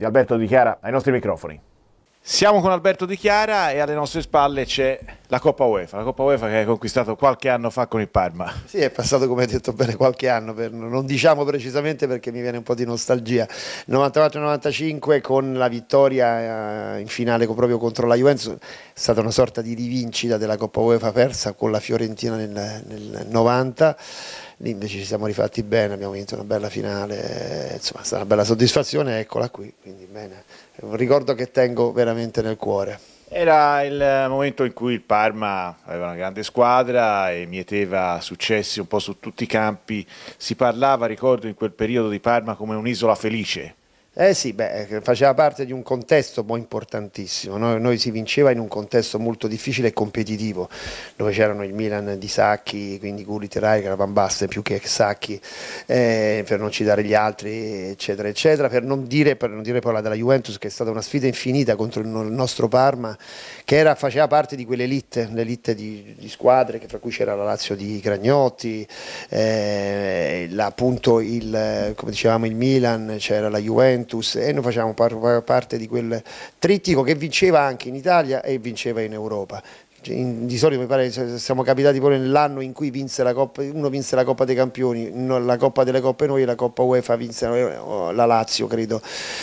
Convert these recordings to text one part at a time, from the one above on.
di Alberto Di Chiara ai nostri microfoni. Siamo con Alberto Di Chiara e alle nostre spalle c'è la Coppa UEFA che hai conquistato qualche anno fa con il Parma. Sì, è passato, come hai detto bene, qualche anno, non diciamo precisamente perché mi viene un po' di nostalgia. 94-95 con la vittoria in finale proprio contro la Juventus, è stata una sorta di rivincita della Coppa UEFA persa con la Fiorentina nel 90. Lì invece ci siamo rifatti bene, abbiamo vinto una bella finale, insomma è stata una bella soddisfazione, eccola qui, quindi bene, è un ricordo che tengo veramente nel cuore. Era il momento in cui il Parma aveva una grande squadra e mieteva successi un po' su tutti i campi, si parlava, ricordo, in quel periodo di Parma come un'isola felice. Eh sì, faceva parte di un contesto poi importantissimo, noi si vinceva in un contesto molto difficile e competitivo, dove c'erano il Milan di Sacchi, quindi Gullit, Rijkaard, Van Basten più che Sacchi, per non citare gli altri, eccetera, eccetera, per non dire poi la della Juventus, che è stata una sfida infinita contro il nostro Parma, che faceva parte di quell'elite, l'elite di squadre, che fra cui c'era la Lazio di Cragnotti, appunto come dicevamo il Milan, c'era la Juventus, e noi facciamo parte di quel trittico che vinceva anche in Italia e vinceva in Europa. Di solito mi pare siamo capitati pure nell'anno in cui uno vinse la Coppa dei Campioni, la Coppa delle Coppe noi, la Coppa UEFA vinse la Lazio, credo.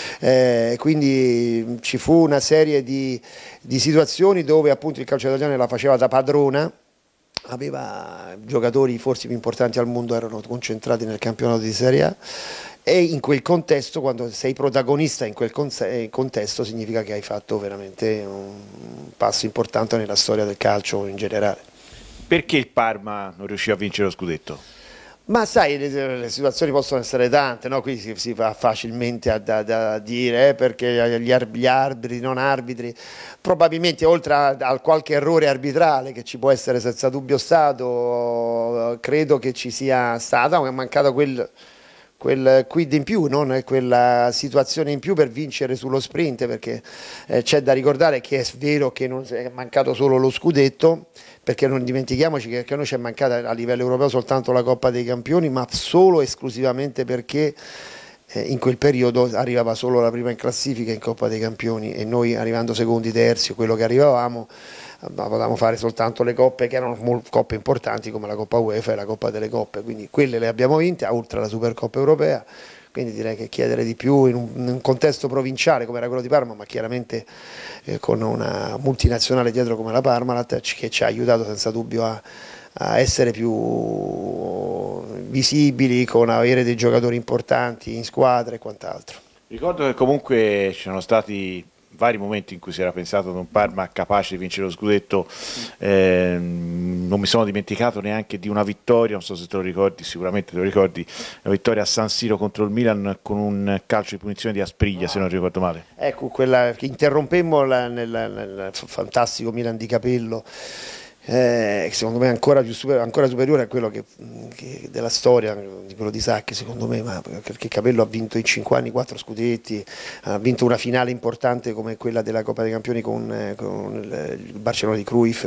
Quindi ci fu una serie di situazioni dove appunto il calcio italiano la faceva da padrona, aveva giocatori forse più importanti al mondo, erano concentrati nel campionato di Serie A. E in quel contesto, quando sei protagonista in quel contesto, significa che hai fatto veramente un passo importante nella storia del calcio in generale. Perché il Parma non riusciva a vincere lo scudetto? Ma sai, le situazioni possono essere tante, no? Qui si fa facilmente a dire perché gli arbitri, non arbitri, probabilmente oltre a qualche errore arbitrale che ci può essere senza dubbio stato, credo che ci sia stata, è mancato quel quid in più, non quella situazione in più per vincere sullo sprint, perché c'è da ricordare che è vero che non è mancato solo lo scudetto, perché non dimentichiamoci che a noi ci è mancata a livello europeo soltanto la Coppa dei Campioni, ma solo esclusivamente perché in quel periodo arrivava solo la prima in classifica in Coppa dei Campioni e noi arrivando secondi, terzi, quello che arrivavamo, potevamo fare soltanto le coppe che erano coppe importanti come la Coppa UEFA e la Coppa delle Coppe, quindi quelle le abbiamo vinte, oltre alla Supercoppa europea, quindi direi che chiedere di più in un contesto provinciale come era quello di Parma, ma chiaramente con una multinazionale dietro come la Parmalat, che ci ha aiutato senza dubbio a essere più visibili, con avere dei giocatori importanti in squadra e quant'altro. Ricordo che comunque ci sono stati vari momenti in cui si era pensato ad un Parma capace di vincere lo scudetto, non mi sono dimenticato neanche di una vittoria, non so se te lo ricordi, sicuramente te lo ricordi, una vittoria a San Siro contro il Milan con un calcio di punizione di Aspriglia, se non ricordo male. Ecco, quella che interrompemmo nel fantastico Milan di Capello, secondo me è ancora superiore a quello che della storia di quello di Sacchi, secondo me, ma perché Capello ha vinto in 5 anni 4 scudetti, ha vinto una finale importante come quella della Coppa dei Campioni con il Barcellona di Cruyff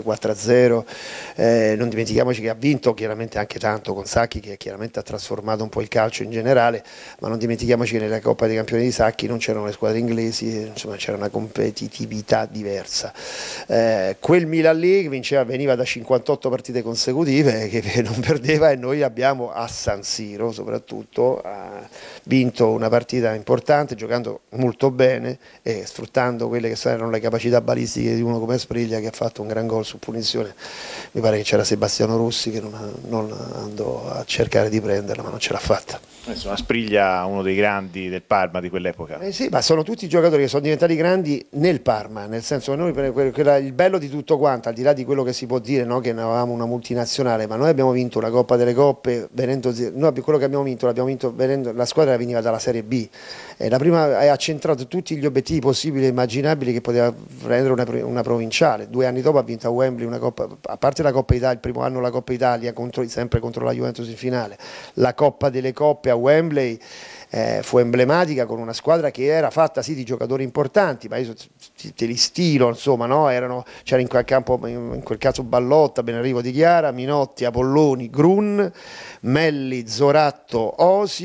4-0, non dimentichiamoci che ha vinto chiaramente anche tanto con Sacchi, che chiaramente ha trasformato un po' il calcio in generale, ma non dimentichiamoci che nella Coppa dei Campioni di Sacchi non c'erano le squadre inglesi, insomma c'era una competitività diversa. Quel Milan lì veniva da 58 partite consecutive che non perdeva, e noi abbiamo a San Siro soprattutto vinto una partita importante giocando molto bene e sfruttando quelle che erano le capacità balistiche di uno come Aspriglia, che ha fatto un gran gol su punizione. Mi pare che c'era Sebastiano Rossi che non andò a cercare di prenderla, ma non ce l'ha fatta. Insomma, Aspriglia, uno dei grandi del Parma di quell'epoca. Sì, ma sono tutti giocatori che sono diventati grandi nel Parma, nel senso che noi, il bello di tutto quanto, al di là di quello che si può dire, no, che ne avevamo una multinazionale, ma noi abbiamo vinto una Coppa delle Coppe, quello che abbiamo vinto venendo, la squadra veniva dalla Serie B, la prima ha centrato tutti gli obiettivi possibili e immaginabili che poteva prendere una provinciale. 2 anni dopo ha vinto a Wembley una Coppa, a parte la Coppa Italia, il primo anno la Coppa Italia sempre contro la Juventus in finale, la Coppa delle Coppe a Wembley. Fu emblematica, con una squadra che era fatta sì di giocatori importanti, ma io te li stilo, insomma, no? C'era in quel campo, in quel caso Ballotta, Benarrivo Di Chiara, Minotti, Apolloni, Grun, Melli, Zoratto, Osio,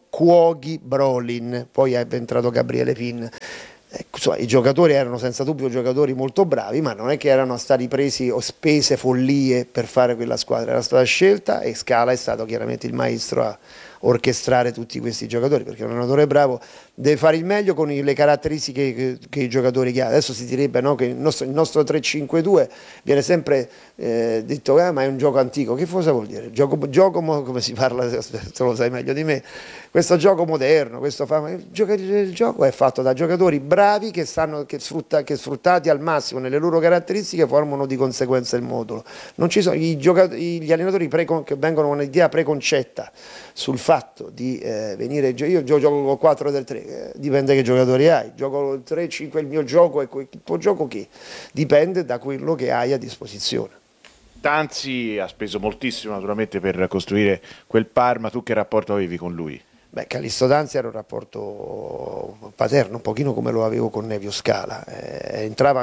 Cuoghi, Brolin, poi è entrato Gabriele Pin. Insomma, i giocatori erano senza dubbio giocatori molto bravi, ma non è che erano stati presi o spese follie per fare quella squadra, era stata scelta e Scala è stato chiaramente il maestro a orchestrare tutti questi giocatori, perché un allenatore bravo deve fare il meglio con le caratteristiche che i giocatori che ha. Adesso si direbbe, no, che il nostro 3-5-2 viene sempre detto ma è un gioco antico. Che cosa vuol dire? Gioco come si parla, te lo sai meglio di me, questo gioco moderno, il gioco è fatto da giocatori bravi che sfruttati al massimo nelle loro caratteristiche formano di conseguenza il modulo. Non ci sono gli allenatori che vengono con un'idea preconcetta sul fatto di venire, io gioco col 4 del 3, dipende che giocatori hai, gioco il 3-5, il mio gioco è il tuo gioco che dipende da quello che hai a disposizione. Tanzi ha speso moltissimo naturalmente per costruire quel Parma, tu che rapporto avevi con lui? Beh, Callisto Tanzi era un rapporto paterno, un pochino come lo avevo con Nevio Scala. Entrata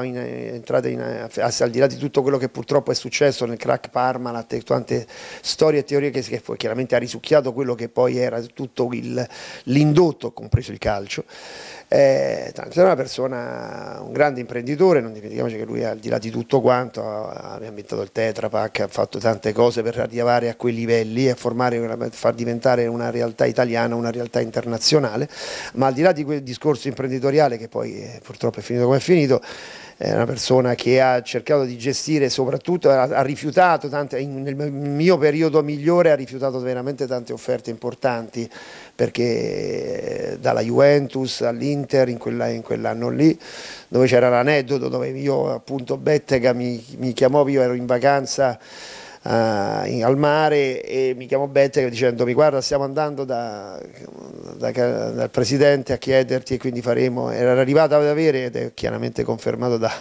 al di là di tutto quello che purtroppo è successo nel crack Parma, tante storie e teorie che poi chiaramente ha risucchiato quello che poi era tutto l'indotto, compreso il calcio. Tanzi era una persona, un grande imprenditore, non dimentichiamoci che lui al di là di tutto quanto aveva inventato il Tetra Pak, ha fatto tante cose per arrivare a quei livelli e far diventare una realtà italiana una realtà internazionale, ma al di là di quel discorso imprenditoriale che poi purtroppo è finito come è finito, è una persona che ha cercato di gestire, soprattutto ha rifiutato nel mio periodo migliore ha rifiutato veramente tante offerte importanti, perché dalla Juventus all'Inter in quell'anno lì, dove c'era l'aneddoto dove io appunto Bettega mi chiamò, io ero in vacanza al mare e mi chiamò Bettega dicendomi guarda stiamo andando dal presidente a chiederti e quindi era arrivato ad avere, ed è chiaramente confermato da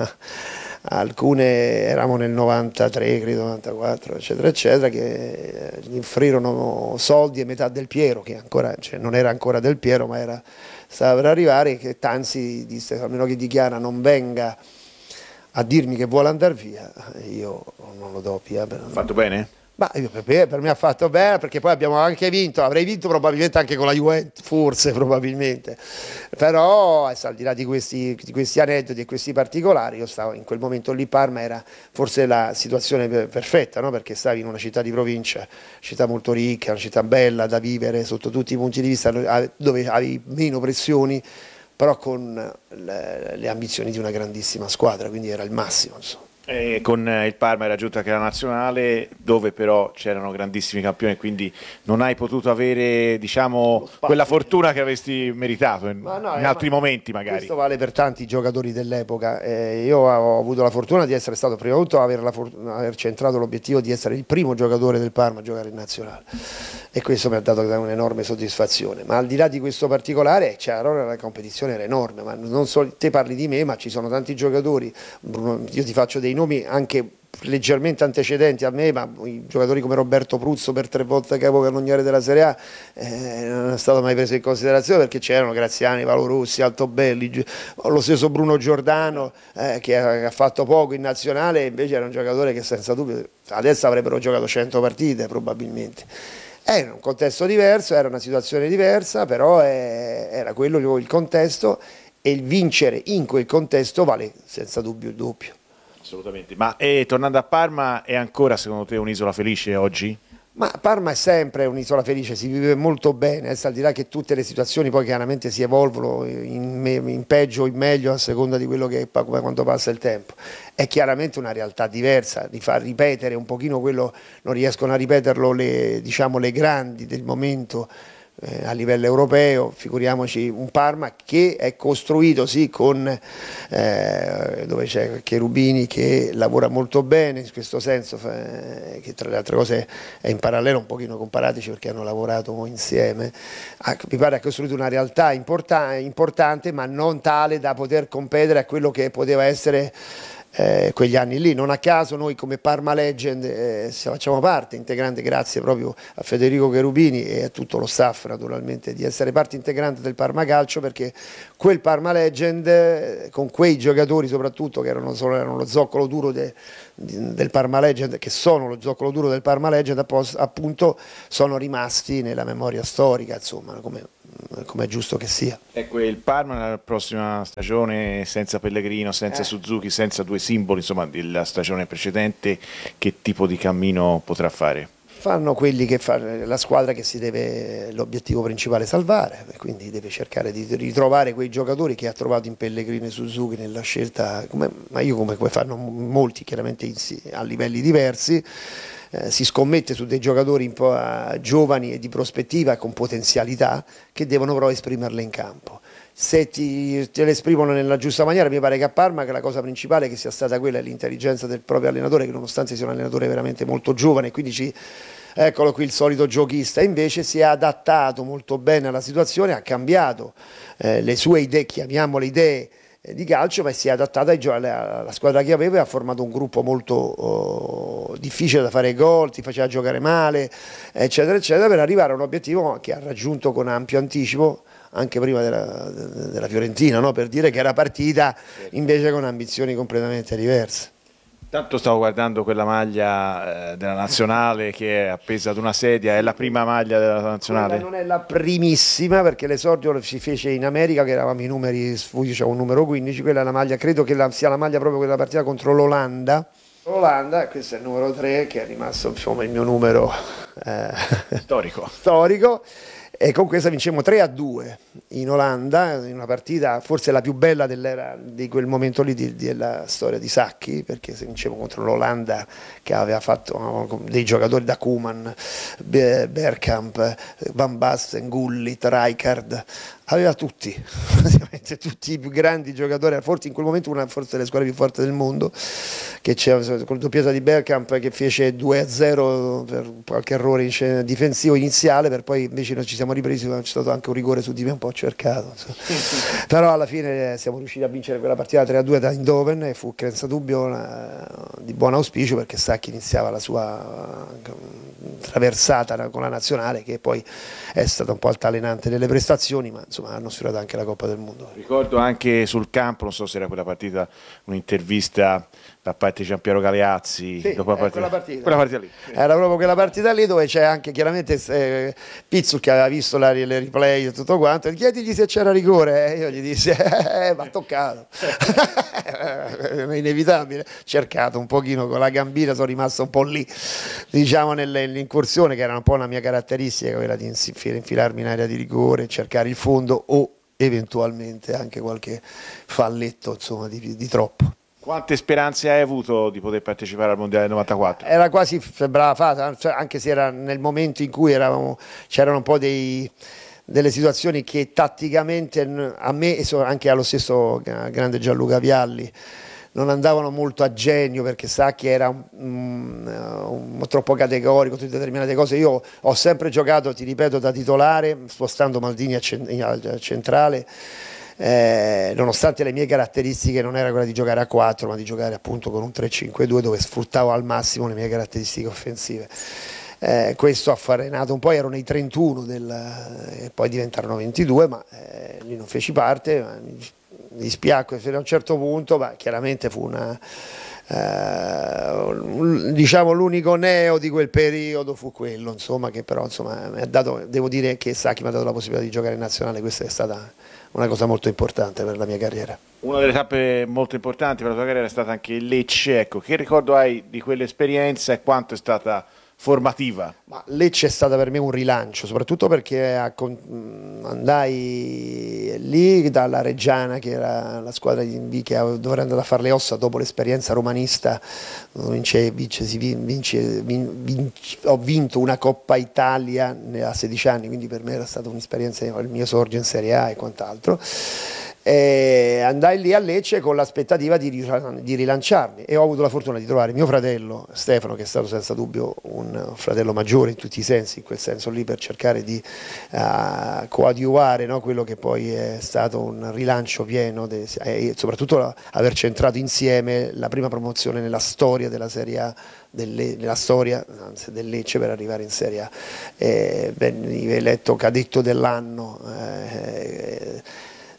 alcune, eravamo nel 93 credo 94 eccetera eccetera, che gli offrirono soldi e metà del Piero, che ancora, cioè, non era ancora del Piero ma stava per arrivare, che Tanzi disse almeno che dichiara non venga a dirmi che vuole andare via, io non lo do via. Fatto bene? Ma per me ha fatto bene, perché poi abbiamo anche vinto, avrei vinto probabilmente anche con la Juventus, forse probabilmente, però al di là di questi aneddoti e questi particolari, io stavo in quel momento lì, Parma era forse la situazione perfetta, no? Perché stavi in una città di provincia, città molto ricca, una città bella da vivere sotto tutti i punti di vista, dove avevi meno pressioni, però con le ambizioni di una grandissima squadra, quindi era il massimo, insomma. Con il Parma era giunta anche la nazionale, dove però c'erano grandissimi campioni, quindi non hai potuto avere, diciamo, quella fortuna che avresti meritato in altri momenti magari. Questo vale per tanti giocatori dell'epoca. Io ho avuto la fortuna di essere stato, prima di tutto, aver centrato l'obiettivo di essere il primo giocatore del Parma a giocare in nazionale, e questo mi ha dato un'enorme soddisfazione. Ma al di là di questo particolare, allora la competizione era enorme, ma non solo te parli di me, ma ci sono tanti giocatori. Io ti faccio dei nomi anche leggermente antecedenti a me, ma i giocatori come Roberto Pruzzo, per 3 volte capocannoniere della Serie A, non è stato mai preso in considerazione, perché c'erano Graziani, Paolo Rossi, Altobelli, lo stesso Bruno Giordano, che ha fatto poco in nazionale, e invece era un giocatore che senza dubbio adesso avrebbero giocato 100 partite probabilmente. Era un contesto diverso, era una situazione diversa, però era quello il contesto, e il vincere in quel contesto vale senza dubbio il doppio. Assolutamente. Ma tornando a Parma, è ancora secondo te un'isola felice oggi? Ma Parma è sempre un'isola felice, si vive molto bene, al di là che tutte le situazioni poi chiaramente si evolvono in peggio o in meglio a seconda di quello che come quando passa il tempo. È chiaramente una realtà diversa, di far ripetere un pochino quello, non riescono a ripeterlo le grandi del momento a livello europeo, figuriamoci un Parma che è costruito sì dove c'è Cherubini che lavora molto bene in questo senso, che tra le altre cose è in parallelo un pochino comparatici perché hanno lavorato insieme, mi pare ha costruito una realtà importante, ma non tale da poter competere a quello che poteva essere quegli anni lì. Non a caso noi come Parma Legend facciamo parte integrante, grazie proprio a Federico Cherubini e a tutto lo staff naturalmente, di essere parte integrante del Parma Calcio, perché quel Parma Legend con quei giocatori soprattutto che erano lo zoccolo duro del Parma Legend, che sono lo zoccolo duro del Parma Legend, appunto sono rimasti nella memoria storica, insomma, come come è giusto che sia. Ecco, il Parma nella prossima stagione, senza Pellegrino, senza Suzuki, senza due simboli, insomma, della stagione precedente, che tipo di cammino potrà fare? Fanno quelli che fa la squadra che si deve, l'obiettivo principale salvare, quindi deve cercare di ritrovare quei giocatori che ha trovato in Pellegrino e Suzuki nella scelta, ma io come fanno molti chiaramente a livelli diversi. Si scommette su dei giocatori un po' giovani e di prospettiva con potenzialità che devono però esprimerle in campo. Se te le esprimono nella giusta maniera, mi pare che a Parma che la cosa principale che sia stata quella è l'intelligenza del proprio allenatore, che nonostante sia un allenatore veramente molto giovane, quindi eccolo qui il solito giochista, invece si è adattato molto bene alla situazione, ha cambiato le sue idee, chiamiamole idee, di calcio, ma si è adattata alla squadra che aveva e ha formato un gruppo molto difficile da fare gol, ti faceva giocare male, eccetera, eccetera, per arrivare a un obiettivo che ha raggiunto con ampio anticipo, anche prima della Fiorentina, no? Per dire che era partita invece con ambizioni completamente diverse. Tanto stavo guardando quella maglia della nazionale che è appesa ad una sedia, è la prima maglia della nazionale? Quella non è la primissima perché l'esordio si fece in America, che eravamo i numeri, io c'avevo un numero 15, quella è la maglia, credo che sia la maglia proprio quella partita contro l'Olanda. L'Olanda, questo è il numero 3 che è rimasto insomma il mio numero storico. E con questa vincemmo 3-2 in Olanda, in una partita forse la più bella di quel momento lì della storia di Sacchi, perché se vincemmo contro l'Olanda che aveva fatto dei giocatori da Koeman, Bergkamp, Van Basten, Gullit, Rijkaard, aveva tutti, praticamente tutti i più grandi giocatori, forse in quel momento una forse delle squadre più forti del mondo, che c'era col doppietta di Bergkamp che fece 2-0 per qualche errore difensivo iniziale, per poi invece noi ci siamo ripresi, c'è stato anche un rigore su di me un po' cercato, però alla fine siamo riusciti a vincere quella partita 3-2 da Eindhoven e fu senza dubbio di buon auspicio, perché Sacchi iniziava la sua traversata con la nazionale, che poi è stata un po' altalenante nelle prestazioni, ma insomma hanno sfiorato anche la Coppa del Mondo. Ricordo anche sul campo, non so se era quella partita, un'intervista da parte di Giampiero Galeazzi, sì, dopo la quella partita lì. Era proprio quella partita lì dove c'è anche chiaramente Pizzul che aveva visto le replay e tutto quanto, e chiedigli se c'era rigore, io gli dissi va toccato. È inevitabile, cercato un pochino con la gambina, sono rimasto un po' lì, diciamo nell'incursione, che era un po' una mia caratteristica, quella di infilarmi in area di rigore, cercare il fondo o eventualmente anche qualche falletto insomma di troppo. Quante speranze hai avuto di poter partecipare al Mondiale 94? Era quasi, sembrava fatta, cioè, anche se era nel momento in cui c'erano un po' delle situazioni che tatticamente a me e anche allo stesso grande Gianluca Vialli non andavano molto a genio, perché Sacchi era troppo categorico su determinate cose. Io ho sempre giocato, ti ripeto, da titolare, spostando Maldini a centrale, nonostante le mie caratteristiche non era quella di giocare a 4, ma di giocare appunto con un 3-5-2 dove sfruttavo al massimo le mie caratteristiche offensive. Questo ha farenato un po', erano i 31 e poi diventarono 22, ma lì non feci parte, mi dispiacque fino a un certo punto, ma chiaramente fu diciamo l'unico neo di quel periodo fu quello, insomma, che però insomma mi ha dato, devo dire che Sacchi mi ha dato la possibilità di giocare in nazionale, questa è stata una cosa molto importante per la mia carriera. Una delle tappe molto importanti per la tua carriera è stata anche il Lecce, ecco, che ricordo hai di quell'esperienza e quanto è stata formativa? Ma Lecce è stata per me un rilancio, soprattutto perché andai lì dalla Reggiana, che era la squadra che dovrei andare a fare le ossa dopo l'esperienza romanista. Ho vinto una Coppa Italia a 16 anni, quindi per me era stata un'esperienza, il mio esordio in Serie A e quant'altro. Andai lì a Lecce con l'aspettativa di rilanciarmi, e ho avuto la fortuna di trovare mio fratello Stefano, che è stato senza dubbio un fratello maggiore in tutti i sensi, in quel senso lì, per cercare di coadiuvare, no, quello che poi è stato un rilancio pieno e soprattutto aver centrato insieme la prima promozione nella storia della Serie A, nella storia anzi, del Lecce, per arrivare in Serie A. Venni eletto cadetto dell'anno,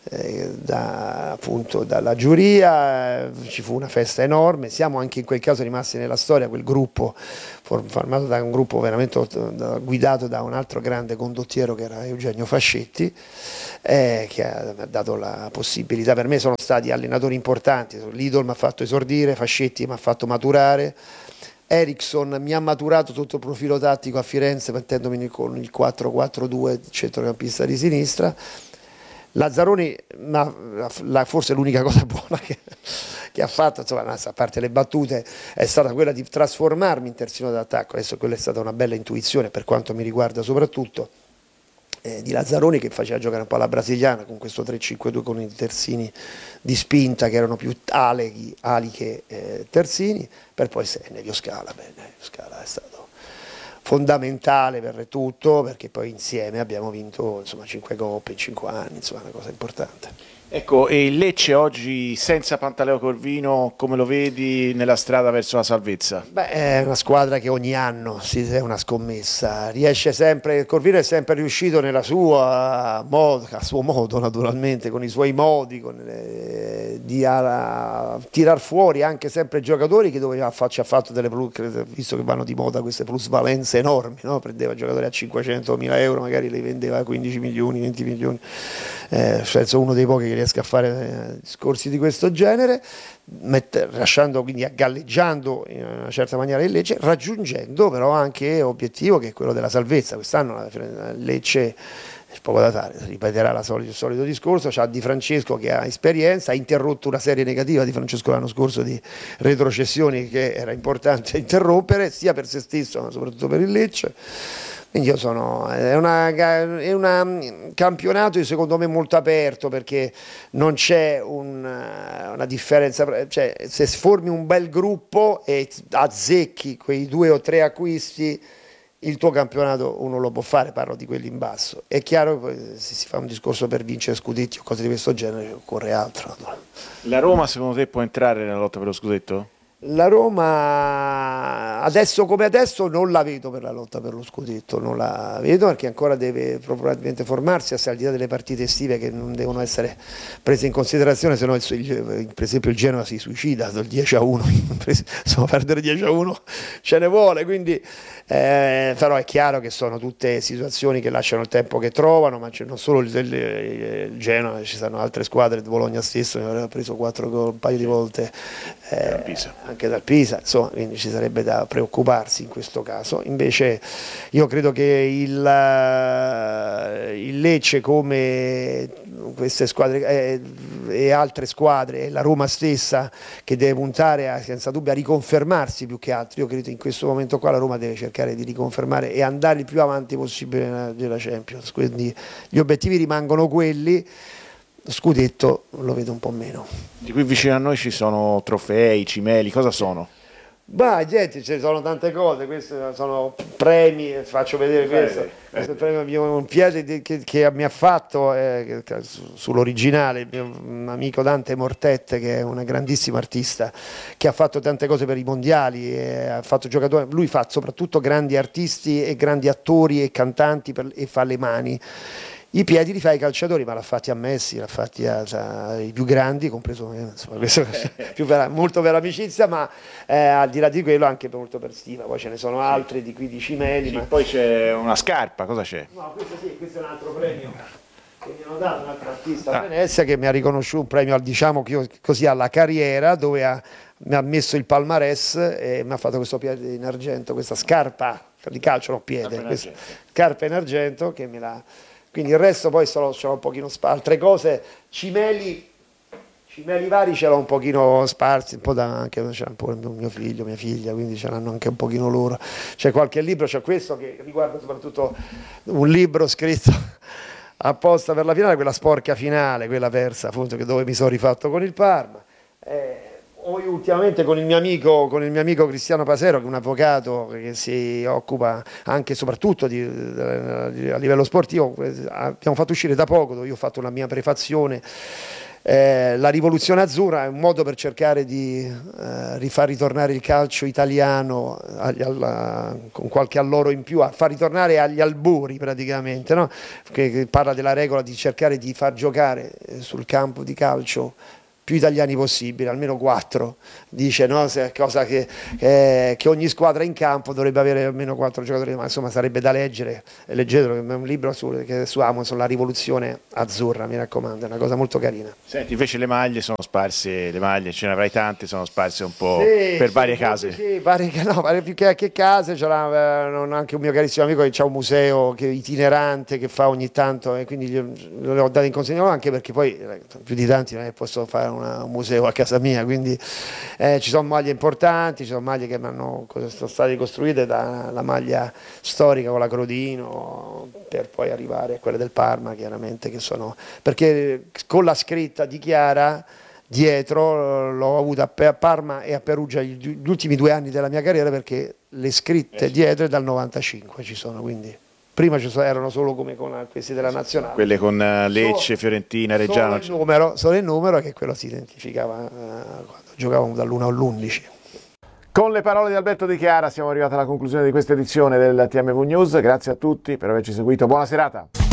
appunto dalla giuria, ci fu una festa enorme, siamo anche in quel caso rimasti nella storia, quel gruppo formato da un gruppo veramente guidato da un altro grande condottiero che era Eugenio Fascetti, che ha dato la possibilità, per me sono stati allenatori importanti, Lidl mi ha fatto esordire, Fascetti mi ha fatto maturare, Eriksson mi ha maturato sotto il profilo tattico a Firenze mettendomi con il 4-4-2 centrocampista di sinistra. Lazzaroni, forse l'unica cosa buona che ha fatto, insomma, a parte le battute, è stata quella di trasformarmi in terzino d'attacco. Adesso quella è stata una bella intuizione per quanto mi riguarda, soprattutto di Lazzaroni, che faceva giocare un po' alla brasiliana con questo 3-5-2 con i terzini di spinta che erano più ali che terzini, per poi Nevio Scala. Nevio Scala è stato fondamentale per tutto, perché poi insieme abbiamo vinto, insomma, 5 coppe in 5 anni, insomma, una cosa importante. Ecco, e il Lecce oggi senza Pantaleo Corvino, come lo vedi nella strada verso la salvezza? Beh, è una squadra che ogni anno è una scommessa, riesce sempre, Corvino è sempre riuscito nella sua a suo modo naturalmente, con i suoi modi, di tirar fuori anche sempre giocatori che ci ha fatto visto che vanno di moda queste plusvalenze enormi, no? Prendeva giocatori a 500.000 euro, magari li vendeva a 15 milioni, 20 milioni, senza uno dei pochi che riesca a fare discorsi di questo genere, lasciando quindi galleggiando in una certa maniera il Lecce, raggiungendo però anche obiettivo che è quello della salvezza. Quest'anno il Lecce, poco da fare, ripeterà il solito discorso, c'ha Di Francesco che ha esperienza, ha interrotto una serie negativa di Francesco l'anno scorso di retrocessioni che era importante interrompere, sia per se stesso ma soprattutto per il Lecce. Quindi è un campionato secondo me molto aperto, perché non c'è una differenza, cioè se formi un bel gruppo e azzecchi quei 2 o 3 acquisti, il tuo campionato uno lo può fare, parlo di quelli in basso. È chiaro che se si fa un discorso per vincere scudetti o cose di questo genere occorre altro. La Roma secondo te può entrare nella lotta per lo scudetto? La Roma adesso come adesso non la vedo per la lotta per lo scudetto, non la vedo perché ancora deve probabilmente formarsi, al di là delle partite estive che non devono essere prese in considerazione, se no per esempio il Genoa si suicida dal 10-1, insomma perdere 10-1 ce ne vuole, quindi però è chiaro che sono tutte situazioni che lasciano il tempo che trovano, ma c'è non solo il Genoa, ci sono altre squadre, Bologna stesso ne aveva preso 4 gol un paio di volte, anche dal Pisa, insomma, quindi ci sarebbe da preoccuparsi in questo caso. Invece io credo che il Lecce, come queste squadre e altre squadre, e la Roma stessa, che deve puntare senza dubbio a riconfermarsi più che altro. Io credo che in questo momento qua la Roma deve cercare di riconfermare e andare il più avanti possibile nella Champions, quindi gli obiettivi rimangono quelli. Scudetto lo vedo un po' meno. Di qui vicino a noi ci sono trofei, cimeli, cosa sono? Bah, gente, ci sono tante cose, questi sono premi, faccio vedere questo è il premio un piede che mi ha fatto sull'originale il mio amico Dante Mortette, che è un grandissimo artista che ha fatto tante cose per i mondiali, ha fatto giocatore, lui fa soprattutto grandi artisti e grandi attori e cantanti e fa le mani. I piedi li fa ai calciatori, ma l'ha fatti a Messi, l'ha fatti ai più grandi, compreso me, insomma, questo molto per amicizia, ma al di là di quello anche molto per stima. Poi ce ne sono altri di qui di cimeli. Sì, poi c'è una scarpa, cosa c'è? No, questo è un altro premio che mi hanno dato, un altro artista a Venezia che mi ha riconosciuto un premio, diciamo così, alla carriera, dove mi ha messo il palmarès e mi ha fatto questo piede in argento, questa scarpa di calcio, no piede, scarpa in argento che me l'ha. Quindi il resto poi c'ho un pochino altre cose, cimeli vari ce l'ho un pochino sparsi, un po' anche c'era un po' mio figlio, mia figlia, quindi ce l'hanno anche un pochino loro. C'è qualche libro, c'è questo che riguarda soprattutto un libro scritto apposta per la finale, quella sporca finale, quella persa appunto, dove mi sono rifatto con il Parma. Ultimamente con il mio amico Cristiano Pasero, che è un avvocato che si occupa anche e soprattutto a livello sportivo, abbiamo fatto uscire da poco, dove io ho fatto una mia prefazione La rivoluzione azzurra è un modo per cercare di rifar ritornare il calcio italiano con qualche alloro in più, a far ritornare agli albori praticamente, no? Che parla della regola di cercare di far giocare sul campo di calcio più italiani possibile, almeno 4, dice, no? Cosa che ogni squadra in campo dovrebbe avere almeno 4 giocatori, ma insomma sarebbe da leggere, leggetelo, è un libro su Amazon, La rivoluzione azzurra, mi raccomando, è una cosa molto carina. Senti, invece le maglie sono sparse, le maglie ce ne avrai tante, sono sparse un po' Sì, per sì, varie case. Sì, più che case, c'era anche un mio carissimo amico che c'ha un museo itinerante che fa ogni tanto, e quindi le ho date in consegna, anche perché poi più di tanti non è che posso fare un museo a casa mia, quindi ci sono maglie importanti, ci sono maglie che sono state costruite dalla maglia storica con la Crodino per poi arrivare a quelle del Parma, chiaramente, che sono, perché con la scritta di Chiara dietro l'ho avuta a Parma e a Perugia gli ultimi 2 anni della mia carriera, perché le scritte dietro è dal 95 ci sono, quindi prima erano solo come con questi della nazionale, Quelle con Lecce, Fiorentina, Reggiano. Solo il numero, che quello si identificava quando giocavamo dall'1 all'11. Con le parole di Alberto Di Chiara siamo arrivati alla conclusione di questa edizione del TMV News. Grazie a tutti per averci seguito, buona serata.